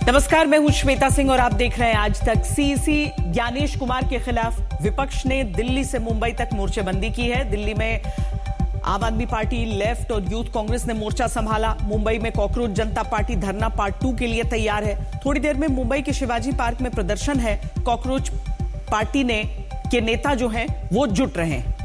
नमस्कार, मैं हूं श्वेता सिंह और आप देख रहे हैं आज तक। सीईसी ज्ञानेश कुमार के खिलाफ विपक्ष ने दिल्ली से मुंबई तक मोर्चेबंदी की है। दिल्ली में आम आदमी पार्टी, लेफ्ट और यूथ कांग्रेस ने मोर्चा संभाला। मुंबई में कॉकरोच जनता पार्टी धरना पार्ट 2 के लिए तैयार है। थोड़ी देर में मुंबई के शिवाजी पार्क में प्रदर्शन है। कॉकरोच पार्टी के नेता जो हैं वो जुट रहे हैं।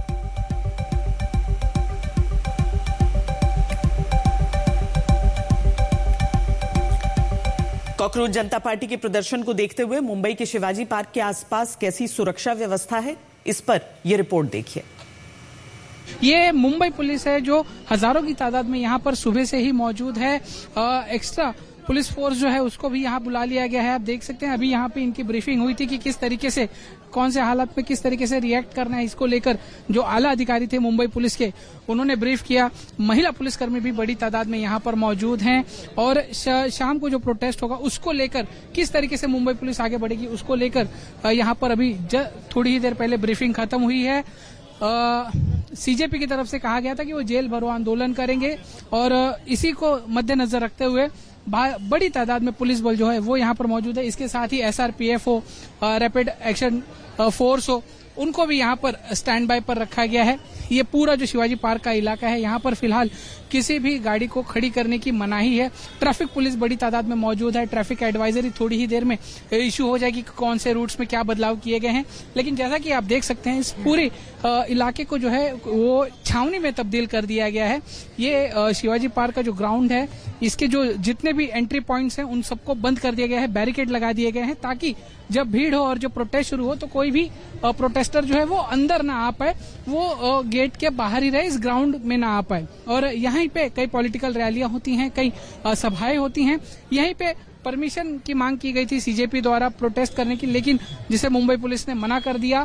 कॉकरोच जनता पार्टी के प्रदर्शन को देखते हुए मुंबई के शिवाजी पार्क के आसपास कैसी सुरक्षा व्यवस्था है, इस पर यह रिपोर्ट देखिए। ये मुंबई पुलिस है जो हजारों की तादाद में यहाँ पर सुबह से ही मौजूद है। एक्स्ट्रा पुलिस फोर्स जो है उसको भी यहाँ बुला लिया गया है। आप देख सकते हैं अभी यहाँ पे इनकी ब्रीफिंग हुई थी कि किस तरीके से, कौन से हालात में किस तरीके से रिएक्ट करना है। इसको लेकर जो आला अधिकारी थे मुंबई पुलिस के, उन्होंने ब्रीफ किया। महिला पुलिसकर्मी भी बड़ी तादाद में यहाँ पर मौजूद हैं और शाम को जो प्रोटेस्ट होगा उसको लेकर किस तरीके से मुंबई पुलिस आगे बढ़ेगी उसको लेकर यहाँ पर अभी थोड़ी ही देर पहले ब्रीफिंग खत्म हुई है। सीजेपी की तरफ से कहा गया था कि वो जेल भरो आंदोलन करेंगे और इसी को मद्देनजर रखते हुए बड़ी तादाद में पुलिस बल जो है वो यहाँ पर मौजूद है। इसके साथ ही एसआरपीएफ हो, रैपिड एक्शन फोर्स हो, उनको भी यहाँ पर स्टैंड बाय पर रखा गया है। ये पूरा जो शिवाजी पार्क का इलाका है, यहाँ पर फिलहाल किसी भी गाड़ी को खड़ी करने की मनाही है। ट्रैफिक पुलिस बड़ी तादाद में मौजूद है। ट्रैफिक एडवाइजरी थोड़ी ही देर में इशू हो जाएगी कि कौन से रूट्स में क्या बदलाव किए गए हैं। लेकिन जैसा कि आप देख सकते हैं इस पूरे इलाके को जो है वो छावनी में तब्दील कर दिया गया है। ये शिवाजी पार्क का जो ग्राउंड है, इसके जो जितने भी एंट्री पॉइंट्स हैं उन सबको बंद कर दिया गया है, बैरिकेड लगा दिए गए हैं ताकि जब भीड़ हो और जो प्रोटेस्ट शुरू हो तो कोई भी प्रोटेस्टर जो है वो अंदर ना आ पाए, वो गेट के बाहर ही रहे, इस ग्राउंड में ना आ पाए। और यहीं पे कई पॉलिटिकल रैलियां होती हैं, कई सभाएं होती हैं। यहीं पे परमिशन की मांग की गई थी सीजेपी द्वारा प्रोटेस्ट करने की, लेकिन जिसे मुंबई पुलिस ने मना कर दिया।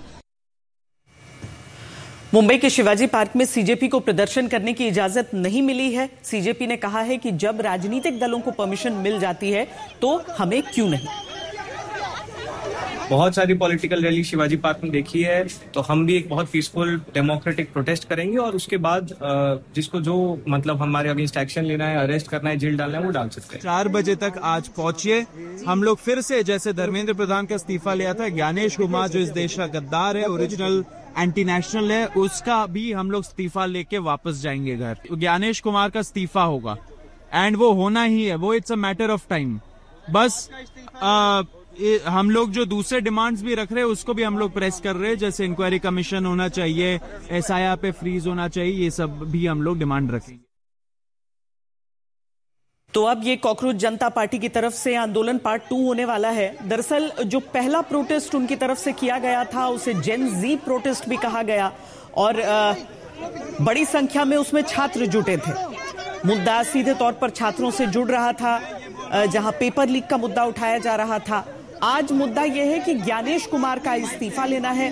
मुंबई के शिवाजी पार्क में सीजेपी को प्रदर्शन करने की इजाजत नहीं मिली है। सीजेपी ने कहा है कि जब राजनीतिक दलों को परमिशन मिल जाती है तो हमें क्यों नहीं। बहुत सारी पॉलिटिकल रैली शिवाजी पार्क में देखी है, तो हम भी एक बहुत पीसफुल डेमोक्रेटिक प्रोटेस्ट करेंगे और उसके बाद जिसको जो मतलब हमारे अगेंस्ट एक्शन लेना है, अरेस्ट करना है, जेल डालना है, वो डाल सकते हैं। 4 बजे तक आज पहुंचिए। हम लोग फिर से, जैसे धर्मेंद्र प्रधान का इस्तीफा लिया था, ज्ञानेश कुमार जो इस देश का गद्दार है, ओरिजिनल एंटी नेशनल है, उसका भी हम लोग इस्तीफा लेके वापस जाएंगे घर। ज्ञानेश कुमार का इस्तीफा होगा एंड वो होना ही है, वो it's a matter of time. बस हम लोग जो दूसरे डिमांड्स भी रख रहे हैं उसको भी हम लोग प्रेस कर रहे हैं, जैसे इंक्वायरी कमीशन होना चाहिए, एसआईआर पे फ्रीज होना चाहिए, ये सब भी हम लोग डिमांड रखेंगे। तो अब ये कॉकरोच जनता पार्टी की तरफ से आंदोलन पार्ट 2 होने वाला है। दरअसल जो पहला प्रोटेस्ट उनकी तरफ से किया गया था उसे जेन जी प्रोटेस्ट भी कहा गया और बड़ी संख्या में उसमें छात्र जुटे थे। मुद्दा सीधे तौर पर छात्रों से जुड़ रहा था, जहां पेपर लीक का मुद्दा उठाया जा रहा था। आज मुद्दा यह है कि ज्ञानेश कुमार का इस्तीफा लेना है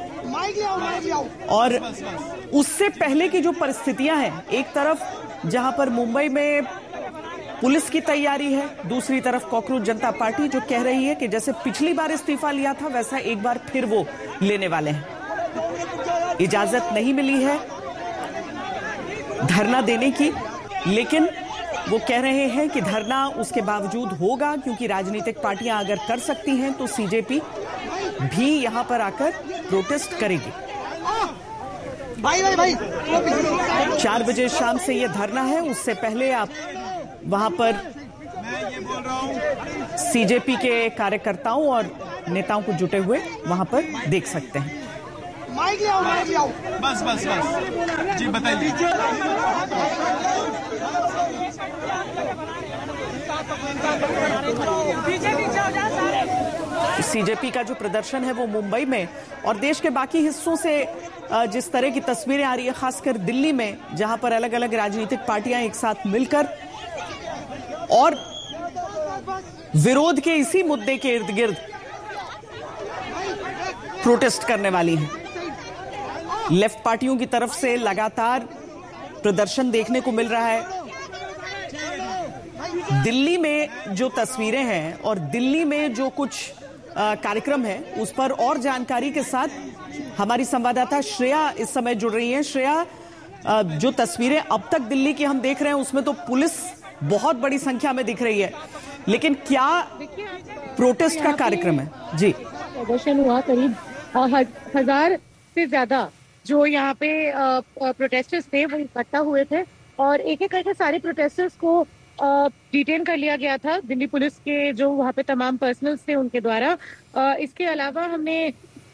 और उससे पहले की जो परिस्थितियां हैं, एक तरफ जहां पर मुंबई में पुलिस की तैयारी है, दूसरी तरफ कॉकरोच जनता पार्टी जो कह रही है कि जैसे पिछली बार इस्तीफा लिया था वैसा एक बार फिर वो लेने वाले हैं। इजाजत नहीं मिली है धरना देने की, लेकिन वो कह रहे हैं कि धरना उसके बावजूद होगा क्योंकि राजनीतिक पार्टियां अगर कर सकती हैं तो सीजेपी भी यहां पर आकर प्रोटेस्ट करेगी। 4 बजे शाम से यह धरना है, उससे पहले आप वहां पर सीजेपी के कार्यकर्ताओं और नेताओं को जुटे हुए वहां पर देख सकते हैं। बस जी बताइए। सीजेपी का जो प्रदर्शन है वो मुंबई में और देश के बाकी हिस्सों से जिस तरह की तस्वीरें आ रही है, खासकर दिल्ली में, जहां पर अलग अलग राजनीतिक पार्टियां एक साथ मिलकर और विरोध के इसी मुद्दे के इर्द गिर्द प्रोटेस्ट करने वाली हैं। लेफ्ट पार्टियों की तरफ से लगातार प्रदर्शन देखने को मिल रहा है। दिल्ली में जो तस्वीरें हैं और दिल्ली में जो कुछ कार्यक्रम है उस पर और जानकारी के साथ हमारी संवाददाता श्रेया इस समय जुड़ रही हैं। श्रेया, जो तस्वीरें अब तक दिल्ली की हम देख रहे हैं उसमें तो पुलिस बहुत बड़ी संख्या में दिख रही है। लेकिन क्या प्रोटेस्ट का कार्यक्रम है? जी, प्रदर्शन हुआ, करीब 1000 से ज्यादा जो यहाँ पे प्रोटेस्टर्स थे वो इकट्ठा हुए थे और एक एक करके सारे प्रोटेस्टर्स को डिटेन कर लिया गया था दिल्ली पुलिस के जो वहाँ पे तमाम पर्सनल्स थे उनके द्वारा। इसके अलावा हमने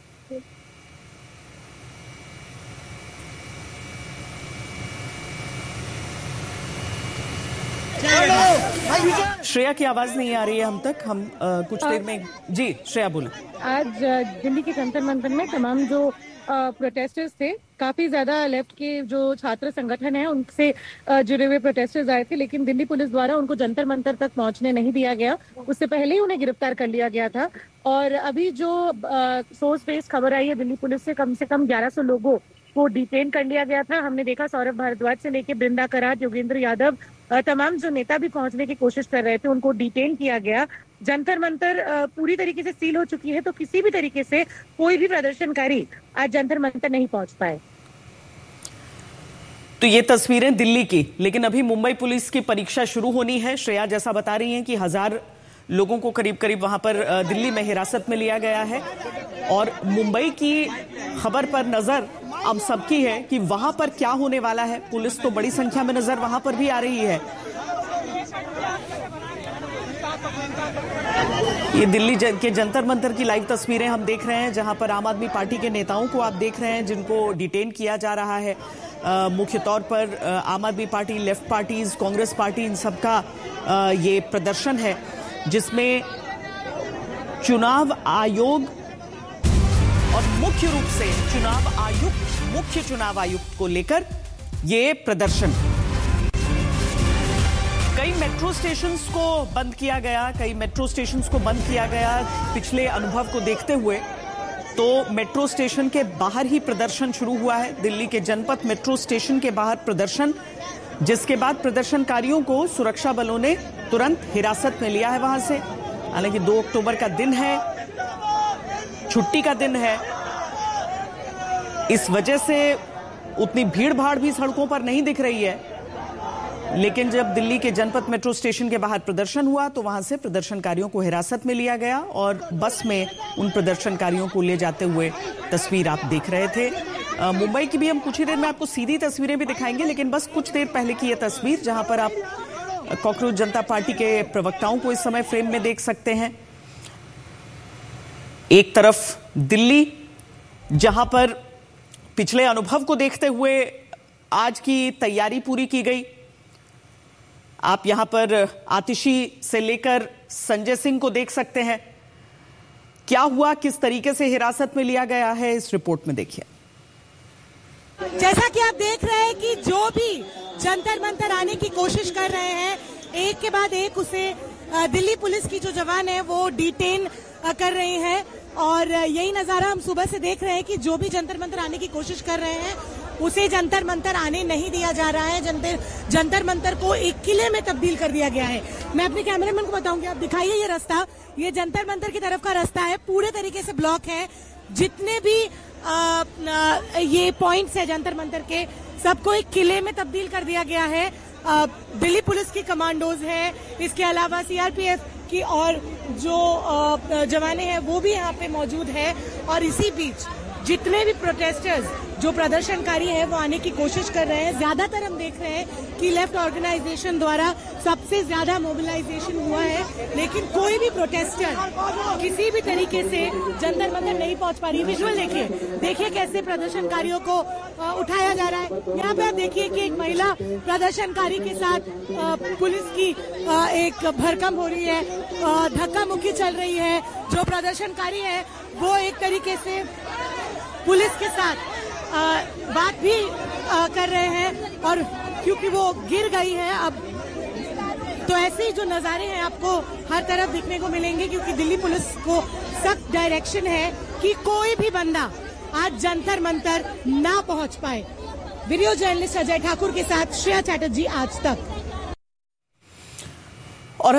श्रेया की आवाज नहीं आ रही है हम तक, हम कुछ देर में। जी श्रेया बोले। आज दिल्ली के जंतर मंतर में तमाम जो प्रोटेस्टर्स थे, काफी ज्यादा लेफ्ट के जो छात्र संगठन है उनसे जुड़े हुए प्रोटेस्टर्स आए थे, लेकिन दिल्ली पुलिस द्वारा उनको जंतर मंतर तक पहुंचने नहीं दिया गया। उससे पहले ही उन्हें गिरफ्तार कर लिया गया था। और अभी जो सोर्स बेस्ड खबर आई है दिल्ली पुलिस से कम 1100 लोगों को डिटेन कर लिया गया था। हमने देखा सौरभ भारद्वाज से लेके बृंदा करात, योगेंद्र यादव, तमाम जो नेता भी पहुंचने की कोशिश कर रहे थे उनको डिटेन किया गया। जंतर मंतर पूरी तरीके से सील हो चुकी है, तो किसी भी तरीके से कोई भी प्रदर्शनकारी आज जंतर मंतर नहीं पहुंच पाए। तो ये तस्वीरें दिल्ली की, लेकिन अभी मुंबई पुलिस की परीक्षा शुरू होनी है। श्रेया जैसा बता रही हैं कि 1000 लोगों को करीब वहां पर दिल्ली में हिरासत में लिया गया है और मुंबई की खबर पर नजर अब सबकी है कि वहां पर क्या होने वाला है। पुलिस तो बड़ी संख्या में नजर वहां पर भी आ रही है। ये दिल्ली के जंतर मंतर की लाइव तस्वीरें हम देख रहे हैं, जहां पर आम आदमी पार्टी के नेताओं को आप देख रहे हैं जिनको डिटेन किया जा रहा है। मुख्य तौर पर आम आदमी party, left parties, Congress party, इन सबका ये प्रदर्शन है जिसमें चुनाव आयोग और मुख्य रूप से चुनाव आयुक्त, मुख्य चुनाव आयुक्त को लेकर ये प्रदर्शन। कई मेट्रो स्टेशंस को बंद किया गया, पिछले अनुभव को देखते हुए। तो मेट्रो स्टेशन के बाहर ही प्रदर्शन शुरू हुआ है, दिल्ली के जनपथ मेट्रो स्टेशन के बाहर प्रदर्शन, जिसके बाद प्रदर्शनकारियों को सुरक्षा बलों ने तुरंत हिरासत में लिया है वहां से। हालांकि 2 अक्टूबर का दिन है, छुट्टी का दिन है, इस वजह से उतनी भीड़ भाड़ भी सड़कों पर नहीं दिख रही है। लेकिन जब दिल्ली के जनपथ मेट्रो स्टेशन के बाहर प्रदर्शन हुआ तो वहां से प्रदर्शनकारियों को हिरासत में लिया गया और बस में उन प्रदर्शनकारियों को ले जाते हुए तस्वीर आप देख रहे थे। मुंबई की भी हम कुछ ही देर में आपको सीधी तस्वीरें भी दिखाएंगे, लेकिन बस कुछ देर पहले की यह तस्वीर जहां पर आप कॉकरोच जनता पार्टी के प्रवक्ताओं को इस समय फ्रेम में देख सकते हैं। एक तरफ दिल्ली, जहां पर पिछले अनुभव को देखते हुए आज की तैयारी पूरी की गई। आप यहां पर आतिशी से लेकर संजय सिंह को देख सकते हैं। क्या हुआ, किस तरीके से हिरासत में लिया गया है, इस रिपोर्ट में देखिए। जैसा कि आप देख रहे हैं कि जो भी जंतर मंतर आने की कोशिश कर रहे हैं, एक के बाद एक उसे दिल्ली पुलिस की जो जवान है वो डिटेन कर रही हैं। और यही नजारा हम सुबह से देख रहे हैं कि जो भी जंतर मंतर आने की कोशिश कर रहे हैं उसे जंतर मंतर आने नहीं दिया जा रहा है। जंतर मंतर को एक किले में तब्दील कर दिया गया है। मैं अपने कैमरामैन को बताऊंगी, आप दिखाइए ये रास्ता, ये जंतर मंतर की तरफ का रास्ता है, पूरे तरीके से ब्लॉक है। जितने भी ये पॉइंट्स है जंतर मंतर के, सबको एक किले में तब्दील कर दिया गया है। दिल्ली पुलिस की कमांडोज है, इसके अलावा सीआरपीएफ की और जो जवाने हैं वो भी यहाँ पे मौजूद है। और इसी बीच जितने भी प्रोटेस्टर्स, जो प्रदर्शनकारी हैं, वो आने की कोशिश कर रहे हैं। ज्यादातर हम देख रहे हैं कि लेफ्ट ऑर्गेनाइजेशन द्वारा सबसे ज्यादा मोबिलाइजेशन हुआ है, लेकिन कोई भी प्रोटेस्टर किसी भी तरीके से जंतर मंतर नहीं पहुंच पा रही। विजुअल देखिए कैसे प्रदर्शनकारियों को उठाया जा रहा है। यहाँ पे आप देखिए कि एक महिला प्रदर्शनकारी के साथ पुलिस की एक भरकम हो रही है, धक्का मुक्की चल रही है। जो प्रदर्शनकारी है वो एक तरीके से पुलिस के साथ बात भी कर रहे हैं, और क्योंकि वो गिर गई है अब, तो ऐसे ही जो नजारे हैं आपको हर तरफ दिखने को मिलेंगे, क्योंकि दिल्ली पुलिस को सख्त डायरेक्शन है कि कोई भी बंदा आज जंतर मंतर ना पहुंच पाए। वीडियो जर्नलिस्ट अजय ठाकुर के साथ श्रेया चैटर्जी, आज तक। और हम आपको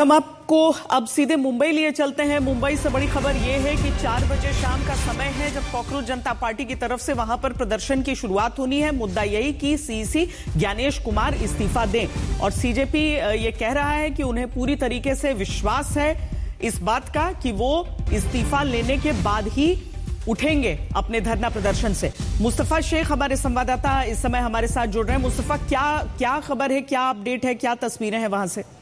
आपको अब सीधे मुंबई लिए चलते हैं। मुंबई से बड़ी खबर यह है कि 4 बजे शाम का समय है जब कॉकरोच जनता पार्टी की तरफ से वहां पर प्रदर्शन की शुरुआत होनी है। मुद्दा यही कि सीईसी ज्ञानेश कुमार इस्तीफा दें और सीजेपी ये कह रहा है कि उन्हें पूरी तरीके से विश्वास है इस बात का कि वो इस्तीफा लेने के बाद ही उठेंगे अपने धरना प्रदर्शन से। मुस्तफा शेख हमारे संवाददाता इस समय हमारे साथ जुड़ रहे हैं। मुस्तफा, क्या खबर है, क्या अपडेट है, क्या तस्वीरें हैं वहां से?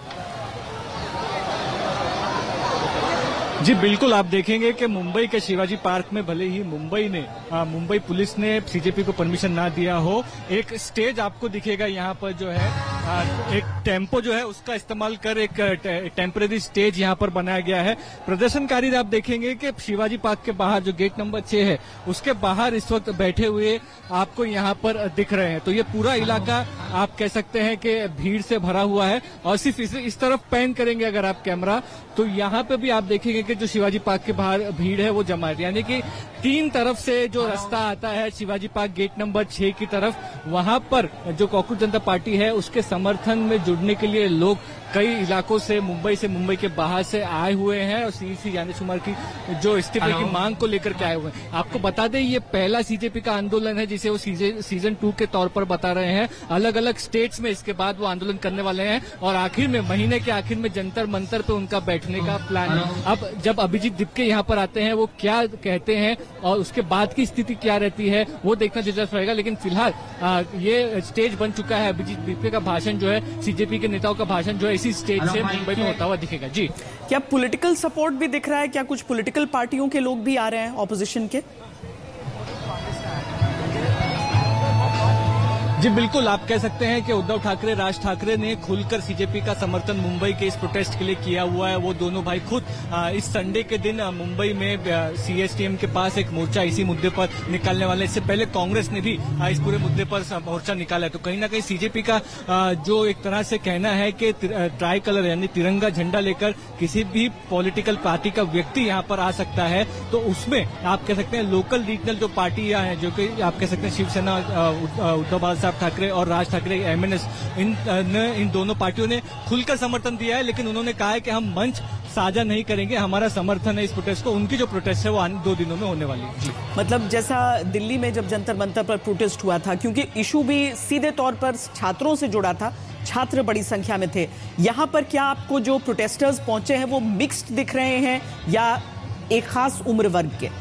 जी बिल्कुल, आप देखेंगे कि मुंबई के शिवाजी पार्क में भले ही मुंबई पुलिस ने सीजेपी को परमिशन ना दिया हो, एक स्टेज आपको दिखेगा यहाँ पर जो है एक टेम्पो जो है उसका इस्तेमाल कर एक टेम्परेरी स्टेज यहाँ पर बनाया गया है। प्रदर्शनकारी आप देखेंगे कि शिवाजी पार्क के बाहर जो गेट नंबर 6 है उसके बाहर इस वक्त बैठे हुए आपको यहाँ पर दिख रहे हैं। तो ये पूरा इलाका आप कह सकते हैं कि भीड़ से भरा हुआ है और सिर्फ इस तरफ पैन करेंगे अगर आप कैमरा तो यहाँ पे भी आप देखेंगे कि जो शिवाजी पार्क के बाहर भीड़ है वो जमा है, यानी कि 3 तरफ से जो रास्ता आता है शिवाजी पार्क गेट नंबर 6 की तरफ, वहां पर जो कॉकरोच जनता पार्टी है उसके समर्थन में जुड़ने के लिए लोग कई इलाकों से मुंबई के बाहर से आए हुए हैं और सीईसी ज्ञानेश कुमार की जो इस्तीफे की मांग को लेकर के आए हुए हैं। आपको बता दें ये पहला सीजेपी का आंदोलन है जिसे वो सीजन 2 के तौर पर बता रहे हैं। अलग अलग स्टेट्स में इसके बाद वो आंदोलन करने वाले हैं और आखिर में महीने के आखिर में जंतर मंतर पे उनका बैठने का प्लान है। अब जब अभिजीत दिपके यहाँ पर आते हैं वो क्या कहते हैं और उसके बाद की स्थिति क्या रहती है वो देखना दिलचस्प रहेगा। लेकिन फिलहाल ये स्टेज बन चुका है। अभिजीत दिपके का भाषण जो है, सीजेपी के नेताओं का भाषण जो है इसी स्टेज से मुंबई में होता हुआ दिखेगा। जी, क्या पॉलिटिकल सपोर्ट भी दिख रहा है? क्या कुछ पॉलिटिकल पार्टियों के लोग भी आ रहे हैं ऑपोजिशन के? जी बिल्कुल, आप कह सकते हैं कि उद्धव ठाकरे, राज ठाकरे ने खुलकर सीजेपी का समर्थन मुंबई के इस प्रोटेस्ट के लिए किया हुआ है। वो दोनों भाई खुद इस संडे के दिन मुंबई में सीएसटीएम के पास एक मोर्चा इसी मुद्दे पर निकालने वाले। इससे पहले कांग्रेस ने भी इस पूरे मुद्दे पर मोर्चा निकाला है। तो कहीं ना कहीं सीजेपी का जो एक तरह से कहना है कि ट्राई कलर यानी तिरंगा झंडा लेकर किसी भी पॉलिटिकल पार्टी का व्यक्ति यहाँ पर आ सकता है, तो उसमें आप कह सकते हैं लोकल रीजनल जो पार्टियां हैं, जो कि आप कह सकते हैं शिवसेना, उद्धव बाला ठाकरे और राज ठाकरे एमएनएस, इन दोनों पार्टियों ने खुलकर समर्थन दिया है। लेकिन उन्होंने कहा है कि हम मंच साझा नहीं करेंगे, हमारा समर्थन है इस प्रोटेस्ट को। उनकी जो प्रोटेस्ट है वो आने 2 दिनों में होने वाली है। मतलब जैसा दिल्ली में जब जंतर मंतर पर प्रोटेस्ट हुआ था, क्योंकि इशू भी सीधे तौर पर छात्रों से जुड़ा था, छात्र बड़ी संख्या में थे, यहाँ पर क्या आपको जो प्रोटेस्टर्स पहुंचे हैं वो मिक्स्ड दिख रहे हैं या एक खास उम्र वर्ग के?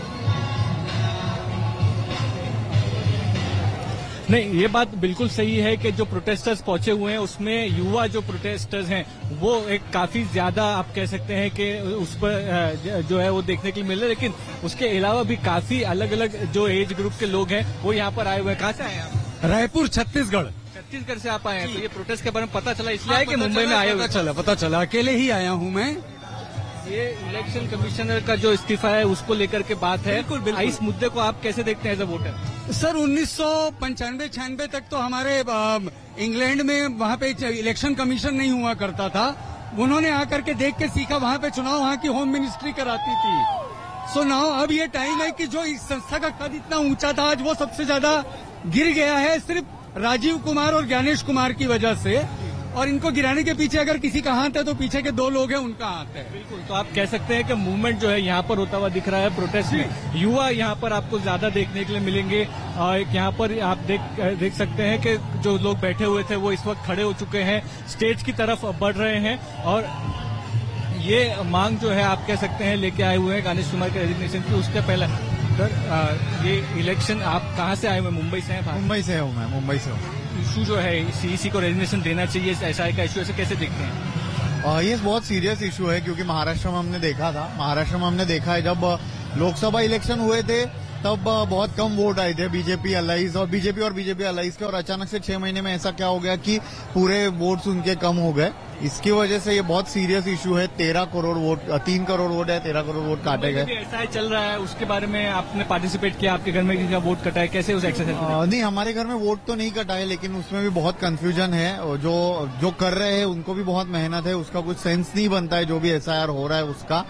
नहीं, ये बात बिल्कुल सही है कि जो प्रोटेस्टर्स पहुंचे हुए हैं उसमें युवा जो प्रोटेस्टर्स हैं वो एक काफी ज्यादा आप कह सकते हैं कि उस पर जो है वो देखने के लिए मिल रहा है। लेकिन उसके अलावा भी काफी अलग अलग जो एज ग्रुप के लोग हैं वो यहाँ पर आए हुए हैं। कहाँ से आए हैं आप? रायपुर, छत्तीसगढ़ से आप आए हैं। तो ये प्रोटेस्ट के बारे में पता चला इसलिए आए कि मुंबई में आए हुए? पता चला, अकेले ही आया हूँ मैं। ये इलेक्शन कमिश्नर का जो इस्तीफा है उसको लेकर के बात है। बिल्कुल। इस मुद्दे को आप कैसे देखते हैं एज अ वोटर? सर 1995-96 तक तो हमारे इंग्लैंड में वहाँ पे इलेक्शन कमीशन नहीं हुआ करता था। उन्होंने आकर के देख के सीखा, वहाँ पे चुनाव वहाँ की होम मिनिस्ट्री कराती थी। सो नाउ अब ये टाइम है कि जो इस संस्था का कद इतना ऊंचा था आज वो सबसे ज्यादा गिर गया है सिर्फ राजीव कुमार और ज्ञानेश कुमार की वजह से। और इनको गिराने के पीछे अगर किसी का हाथ है तो पीछे के 2 लोग हैं, उनका हाथ है। बिल्कुल, तो आप कह सकते हैं कि मूवमेंट जो है यहाँ पर होता हुआ दिख रहा है प्रोटेस्ट में। युवा यहाँ पर आपको ज्यादा देखने के लिए मिलेंगे और यहाँ पर आप देख सकते हैं कि जो लोग बैठे हुए थे वो इस वक्त खड़े हो चुके हैं, स्टेज की तरफ बढ़ रहे हैं और ये मांग जो है आप कह सकते हैं लेके आए हुए हैं ज्ञानेश कुमार के रेजिग्नेशन की। उसके पहले सर ये इलेक्शन आप कहाँ से आए हुए? मुंबई से हैं? मुंबई से हूँ मैं, मुंबई से हूँ। इशू जो है सीईसी को रेजिग्नेशन देना चाहिए, ऐसा का इशू ऐसे कैसे देखते हैं? ये बहुत सीरियस इशू है क्योंकि महाराष्ट्र में हमने देखा है जब लोकसभा इलेक्शन हुए थे तब बहुत कम वोट आए थे बीजेपी अलाइज और बीजेपी अलाइज के, और अचानक से 6 महीने में ऐसा क्या हो गया कि पूरे वोट्स उनके कम हो गए। इसकी वजह से ये बहुत सीरियस इशू है। 3 करोड़ वोट है, 13 करोड़ वोट काटे गए। ऐसा ही चल रहा है, उसके बारे में आपने पार्टिसिपेट किया? आपके घर में किसी का वोट कटा है, कैसे उस एक्सरसाइज? नहीं, हमारे घर में वोट तो नहीं कटा है, लेकिन उसमें भी बहुत कंफ्यूजन है। जो कर रहे हैं उनको भी बहुत मेहनत है, उसका कुछ सेंस नहीं बनता है जो भी एसआईआर हो रहा है उसका।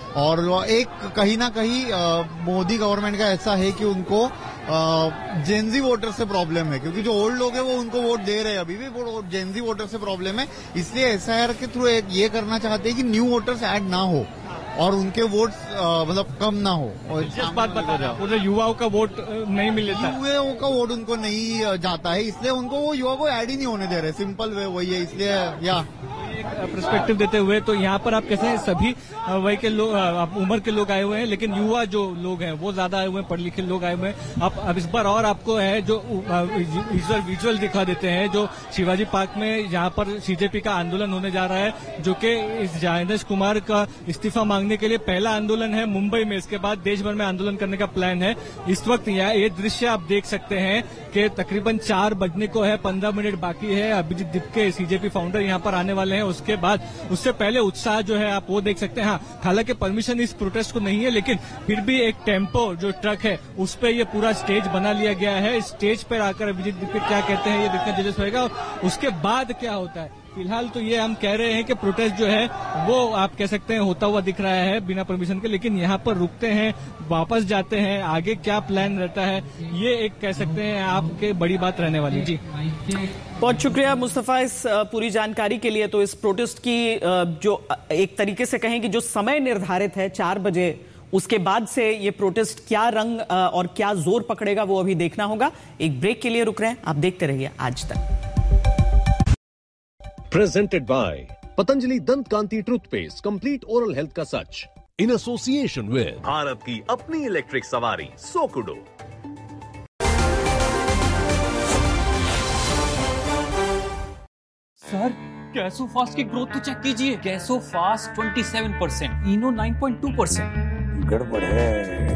और एक कहीं ना कहीं मोदी गवर्नमेंट का ऐसा है कि उनको जेनजी वोटर से प्रॉब्लम है, क्योंकि जो ओल्ड लोग हैं वो उनको वोट दे रहे हैं अभी भी, वो जेनजी वोटर से प्रॉब्लम है। इसलिए एसआईआर के थ्रू ये करना चाहते हैं कि न्यू वोटर्स ऐड ना हो और उनके वोट मतलब कम ना हो। और बात बता रहा युवाओं का वोट नहीं मिल लेता, युवाओं का वोट उनको नहीं जाता है, इसलिए उनको वो युवा को ऐड ही नहीं होने दे रहे। सिंपल वे वही है, इसलिए पर्सपेक्टिव देते हुए तो यहाँ पर आप कैसे हैं, सभी वही के लोग, आप उम्र के लोग आए हुए हैं, लेकिन युवा जो लोग हैं वो ज्यादा आए हुए हैं, पढ़े लिखे लोग आए हुए हैं। अब इस बार और आपको है जो विजुअल दिखा देते हैं, जो शिवाजी पार्क में यहाँ पर सीजेपी का आंदोलन होने जा रहा है, जो कि इस ज्ञानेश कुमार का इस्तीफा मांगने के लिए पहला आंदोलन है मुंबई में। इसके बाद देश भर में आंदोलन करने का प्लान है। इस वक्त ये दृश्य आप देख सकते हैं कि तकरीबन 4 बजने को है, 15 मिनट बाकी है। अभिजीत दीपके सीजेपी फाउंडर यहाँ पर आने वाले हैं। उसके बाद उससे पहले उत्साह जो है आप वो देख सकते हैं। हाँ, हालांकि परमिशन इस प्रोटेस्ट को नहीं है, लेकिन फिर भी एक टेम्पो जो ट्रक है उस पर ये पूरा स्टेज बना लिया गया है। स्टेज पर आकर अभिजीत दीपके क्या कहते हैं ये देखना दिलचस्प होगा। उसके बाद क्या होता है, फिलहाल तो ये हम कह रहे हैं कि प्रोटेस्ट जो है वो आप कह सकते हैं होता हुआ दिख रहा है बिना परमिशन के, लेकिन यहाँ पर रुकते हैं, वापस जाते हैं, आगे क्या प्लान रहता है ये एक कह सकते हैं आपके बड़ी बात रहने वाली। जी बहुत शुक्रिया मुस्तफा इस पूरी जानकारी के लिए। तो इस प्रोटेस्ट की जो एक तरीके से कहें कि जो समय निर्धारित है 4 बजे, उसके बाद से ये प्रोटेस्ट क्या रंग और क्या जोर पकड़ेगा वो अभी देखना होगा। एक ब्रेक के लिए रुक रहे हैं, आप देखते रहिए आज तक। Presented by Patanjali Dant Kanti Toothpaste, Complete Oral Health का सच, in association with भारत की अपनी इलेक्ट्रिक सवारी सोकुडो। सर गैसोफास्ट की ग्रोथ तो चेक कीजिए, गैसोफास्ट 27%, इनो 9.2%। गड़बड़ है।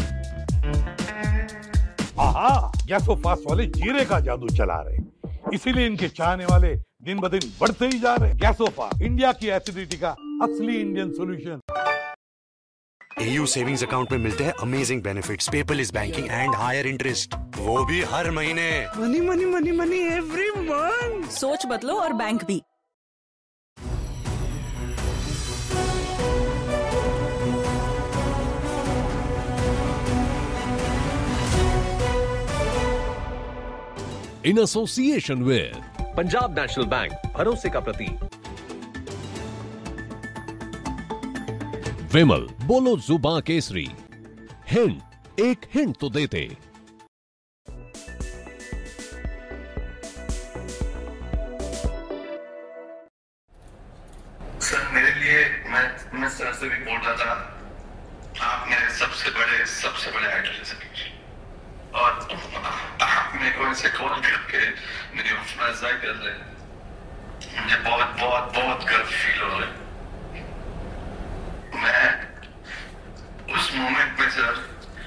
आहा, गैसोफास्ट वाले जीरे का जादू चला रहे, इसीलिए इनके चाहने वाले दिन ब दिन बढ़ते ही जा रहे हैं। गैसोफास्ट, इंडिया की एसिडिटी का असली Indian solution. AU savings account में मिलते हैं amazing benefits, paperless banking and higher interest, वो भी हर महीने। Money money money money every month. सोच बदलो और बैंक भी। in association with Punjab national bank, भरोसे का प्रतीक। विमल, बोलो जुबां केसरी। हिंट, एक हिंट तो देते। सर मेरे लिए मैं सर से भी बोल रहा था, आप मेरे सबसे बड़े आइडल हैं और आप मेरे को ऐसे कॉल करके मेरी हौसला अफजाई कर रहे हैं। मुझे बहुत बहुत बहुत गर्व फील हो रहा है। मैं उस मोमेंट में सर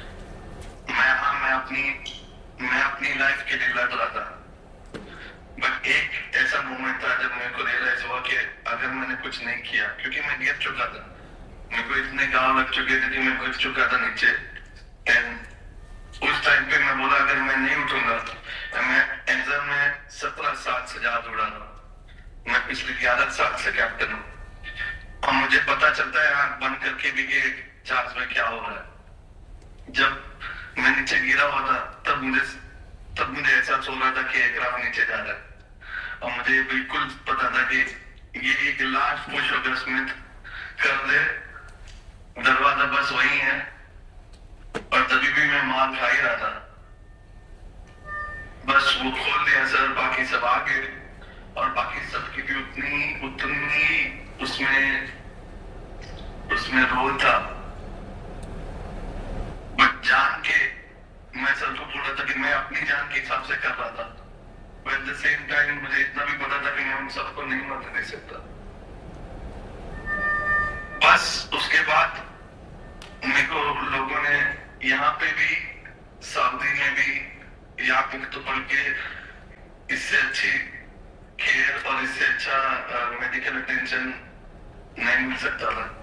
मैं अपनी लाइफ के लिए लड़ रहा था, बट एक ऐसा मोमेंट था जब मेरे को रियलाइज हुआ कि अगर मैंने कुछ नहीं किया, क्योंकि मैं गिर चुका था, मेरे को इतने गाँव लग चुके थे कि मैं गिर चुका था नीचे। एंड उस टाइम पे मैं बोला अगर मैं नहीं उठूंगा, मैं एग्जाम में 17 साल से ज्यादा उड़ा रहा हूँ, मैं पिछले 11 साल से कैप्टन हूँ और मुझे पता चलता है आंख बंद करके भी कि चार्ज में क्या हो रहा है। जब मैं नीचे गिरा हुआ था तब मुझे एहसास हो रहा था कि एयरक्राफ्ट नीचे जा रहा है और मुझे बिल्कुल पता था कि ये एक लास्ट पुश अगर स्मिथ कर दे, दरवाजा बस वही है। और तभी भी मैं मार खा ही रहा था, बस वो खोल दिया सर, बाकी सब आगे और बाकी सबकी भी उतनी उसमें रोल था। बट जान के मैं सर को बोल रहा था कि मैं अपनी जान के हिसाब से कर रहा था, but at the same time मुझे इतना भी पता था कि मैं उन सबको नहीं मरने दे सकता। बस उसके बाद मेरे को लोगों ने यहाँ पे भी, सऊदी में भी, यहाँ पे तो पढ़ के इससे अच्छी केयर और इससे अच्छा मेडिकल अटेंशन नहीं मिल सकता था।